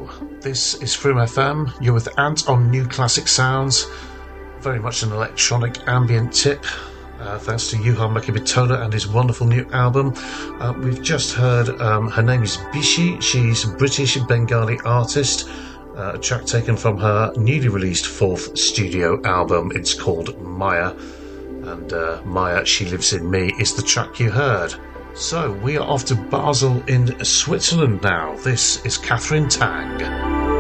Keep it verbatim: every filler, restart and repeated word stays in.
Hello, this is Froome F M. You're with Ant on New Classic Sounds. Very much an electronic ambient tip. Uh, thanks to Juha Mäkipitola and his wonderful new album. Uh, we've just heard, um, her name is Bishi. She's a British Bengali artist. Uh, a track taken from her newly released fourth studio album. It's called Maya. And uh, Maya, She Lives in Me is the track you heard. So we are off to Basel in Switzerland now. This is Catherine Tang.